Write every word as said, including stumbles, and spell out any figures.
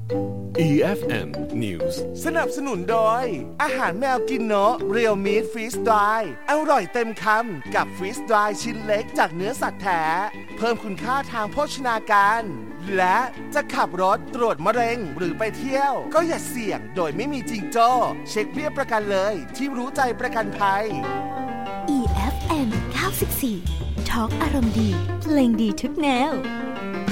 อี เอฟ เอ็ม News สนับสนุนโดยอาหารแมวกินเนาะเรียวมีทฟรีสไดร์อร่อยเต็มคำกับฟรีสไดร์ชิ้นเล็กจากเนื้อสัตว์แท้เพิ่มคุณค่าทางโภชนาการและจะขับรถตรวจมะเร็งหรือไปเที่ยวก็อย่าเสี่ยงโดยไม่มีจิงโจ้เช็คเบี้ยประกันเลยที่รู้ใจประกันภัยอี เอฟ เอ็ม เก้าสิบสี่ ทอล์กอารมณ์ดีเพลงดีทุกแนว